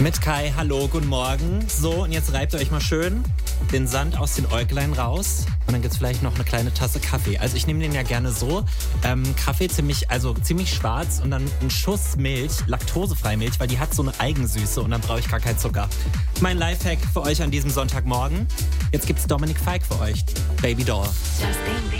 Mit Kai, hallo, guten Morgen. So, und jetzt reibt ihr euch mal schön den Sand aus den Äuglein raus. Und dann gibt's vielleicht noch eine kleine Tasse Kaffee. Also ich nehme den ja gerne so. Kaffee ziemlich schwarz und dann ein Schuss Milch, laktosefreie Milch, weil die hat so eine Eigensüße und dann brauche ich gar keinen Zucker. Mein Lifehack für euch an diesem Sonntagmorgen. Jetzt gibt's Dominik Fike für euch. Baby Doll. Just think.